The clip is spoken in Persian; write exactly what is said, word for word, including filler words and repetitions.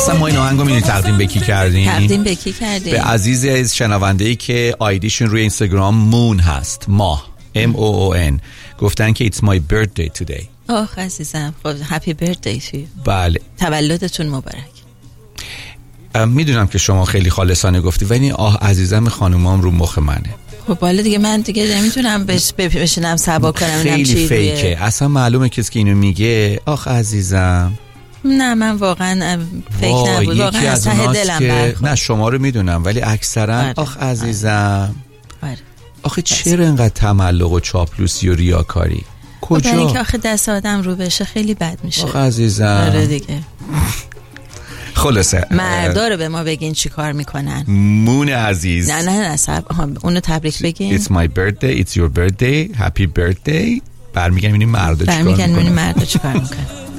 اصلا ما این آهنگو می‌دونی تقدیم به کی کردیم؟ تقدیم به کی کردیم؟ به عزیزی از شنونده‌ای که آیدیشون روی اینستاگرام مون هست، ماه M O O N. گفتن که it's my birthday today. آخ عزیزم، هپی بردی تو یو. بله، تولدتون مبارک. میدونم که شما خیلی خالصانه گفتی ولی آه عزیزم خانومام رو مخ منه. خب بالا دیگه من دیگه نمیتونم بش بشینم سبا کنم. خیلی فیکه، اصلا معلومه کسی که اینو میگه آخ عزیزم. نه من واقعا فیک نبود، واقعا از ته دلم برخورد. نه شما رو میدونم ولی اکثرا آخ عزیزم. آره. آخه چرا اینقدر تملق و چاپلوسی و ریاکاری؟ کجا؟ برای که آخه دست آدم رو بشه خیلی بد میشه. آخ عزیزم. آره دیگه. خلاصه مردا رو به ما بگین چی کار میکنن. مون عزیز. نه نه نه سب اونو تبریک بگین. It's my birthday, it's your birthday, happy birthday. برمیگن ببینیم مردا چی کار میکنن. برمیگن ببینیم مردا چی کار میکنن.